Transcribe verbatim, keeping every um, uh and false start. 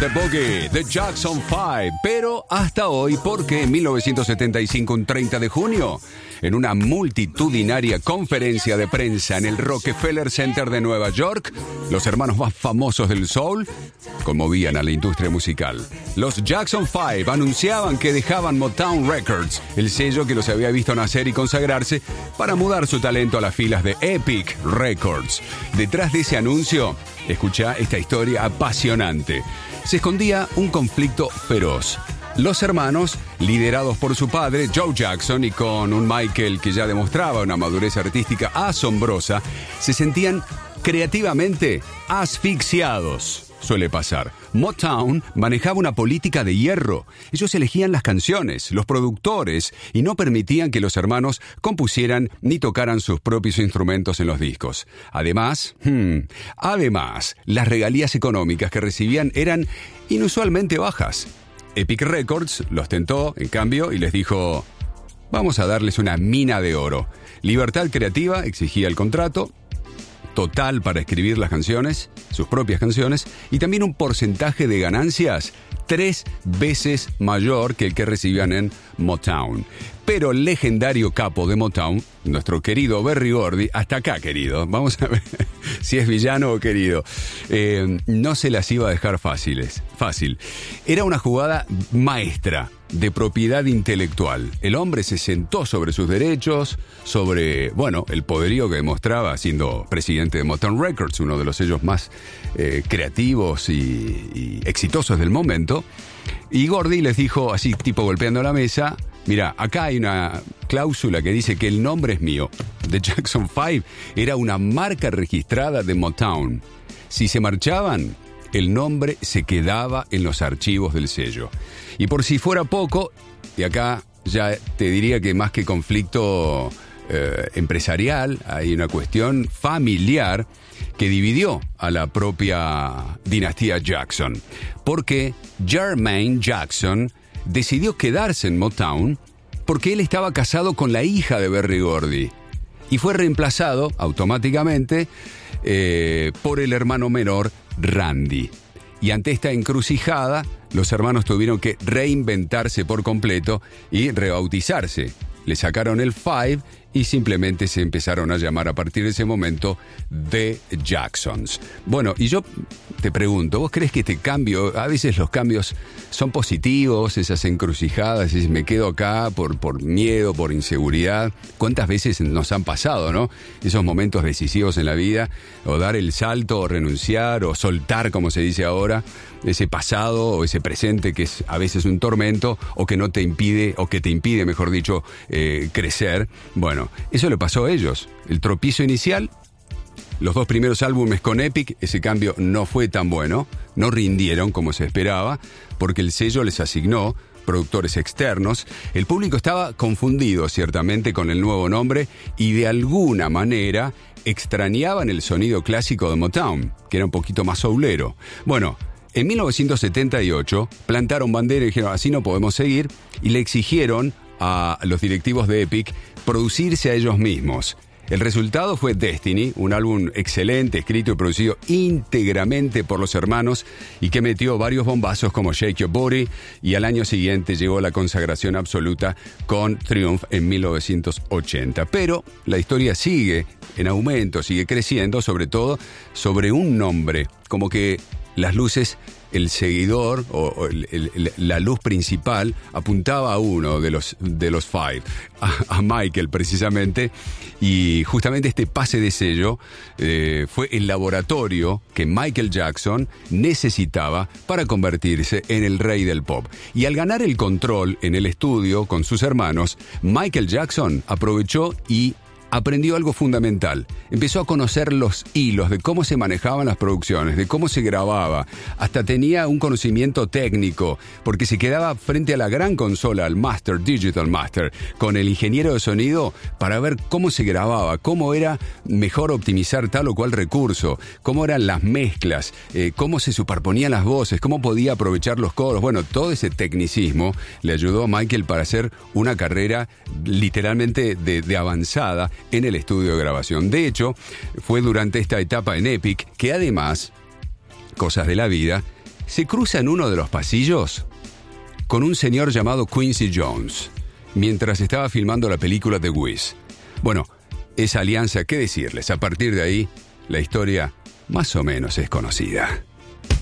the Boogie, The Jackson Five. Pero hasta hoy, porque en mil novecientos setenta y cinco, un treinta de junio, en una multitudinaria conferencia de prensa en el Rockefeller Center de Nueva York, los hermanos más famosos del soul conmovían a la industria musical. Los Jackson Five anunciaban que dejaban Motown Records, el sello que los había visto nacer y consagrarse, para mudar su talento a las filas de Epic Records. Detrás de ese anuncio, escuchá esta historia apasionante. Se escondía un conflicto feroz. Los hermanos, liderados por su padre, Joe Jackson, y con un Michael que ya demostraba una madurez artística asombrosa, se sentían creativamente asfixiados. Suele pasar. Motown manejaba una política de hierro. Ellos elegían las canciones, los productores, y no permitían que los hermanos compusieran ni tocaran sus propios instrumentos en los discos. Además, hmm, además, las regalías económicas que recibían eran inusualmente bajas. Epic Records los tentó, en cambio, y les dijo: vamos a darles una mina de oro. Libertad creativa exigía el contrato, total para escribir las canciones, sus propias canciones, y también un porcentaje de ganancias tres veces mayor que el que recibían en Motown. Pero el legendario capo de Motown, nuestro querido Berry Gordy, hasta acá, querido, vamos a ver si es villano o querido, eh, no se las iba a dejar fáciles, fácil. Era una jugada maestra de propiedad intelectual. El hombre se sentó sobre sus derechos, sobre, bueno, el poderío que demostraba siendo presidente de Motown Records, uno de los sellos más eh, creativos y, y exitosos del momento. Y Gordy les dijo, así tipo golpeando la mesa: mira, acá hay una cláusula que dice que el nombre es mío. The Jackson Five era una marca registrada de Motown. Si se marchaban, el nombre se quedaba en los archivos del sello. Y por si fuera poco, y acá ya te diría que más que conflicto eh, empresarial, hay una cuestión familiar que dividió a la propia dinastía Jackson. Porque Jermaine Jackson decidió quedarse en Motown porque él estaba casado con la hija de Berry Gordy y fue reemplazado automáticamente eh, por el hermano menor, Randy. Y ante esta encrucijada, los hermanos tuvieron que reinventarse por completo y rebautizarse. Le sacaron el Five y simplemente se empezaron a llamar a partir de ese momento The Jacksons. Bueno, y yo te pregunto, ¿vos crees que este cambio, a veces los cambios son positivos, esas encrucijadas, si me quedo acá por, por miedo, por inseguridad? ¿Cuántas veces nos han pasado, no? Esos momentos decisivos en la vida, o dar el salto, o renunciar, o soltar, como se dice ahora, ese pasado o ese presente que es a veces un tormento, o que no te impide, o que te impide, mejor dicho, eh, crecer. Bueno, eso le pasó a ellos. El tropiezo inicial, los dos primeros álbumes con Epic, ese cambio no fue tan bueno, no rindieron como se esperaba, porque el sello les asignó productores externos. El público estaba confundido ciertamente con el nuevo nombre y de alguna manera extrañaban el sonido clásico de Motown, que era un poquito más soulero. Bueno, en mil novecientos setenta y ocho plantaron bandera y dijeron: así no podemos seguir, y le exigieron a los directivos de Epic producirse a ellos mismos. El resultado fue Destiny, un álbum excelente, escrito y producido íntegramente por los hermanos y que metió varios bombazos como Shake Your Booty, y al año siguiente llegó la consagración absoluta con Triumph en mil novecientos ochenta. Pero la historia sigue en aumento, sigue creciendo, sobre todo sobre un nombre, como que las luces, el seguidor o, o el, el, la luz principal apuntaba a uno de los, de los Five, a, a Michael precisamente, y justamente este pase de sello eh, fue el laboratorio que Michael Jackson necesitaba para convertirse en el rey del pop. Y al ganar el control en el estudio con sus hermanos, Michael Jackson aprovechó y aprendió algo fundamental. Empezó a conocer los hilos de cómo se manejaban las producciones, de cómo se grababa. Hasta tenía un conocimiento técnico, porque se quedaba frente a la gran consola, al Master, Digital Master, con el ingeniero de sonido para ver cómo se grababa, cómo era mejor optimizar tal o cual recurso, cómo eran las mezclas, eh, cómo se superponían las voces, cómo podía aprovechar los coros. Bueno, todo ese tecnicismo le ayudó a Michael para hacer una carrera literalmente de, de avanzada en el estudio de grabación. De hecho, fue durante esta etapa en Epic que además, cosas de la vida, se cruza en uno de los pasillos con un señor llamado Quincy Jones, mientras estaba filmando la película The Wiz. Bueno, esa alianza, ¿qué decirles? A partir de ahí, la historia más o menos es conocida.